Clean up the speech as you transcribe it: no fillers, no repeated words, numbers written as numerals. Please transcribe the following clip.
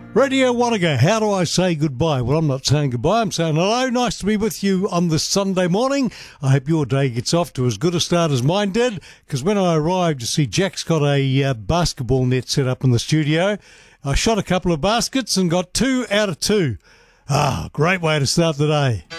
Radio Wanaka, how do I say goodbye? Well, I'm not saying goodbye, I'm saying hello. Nice to be with you on this Sunday morning. I hope your day gets off to as good a start as mine did, because when I arrived, you see, Jack's got a basketball net set up in the studio. I shot a couple of baskets and got 2 out of 2. Ah, great way to start the day.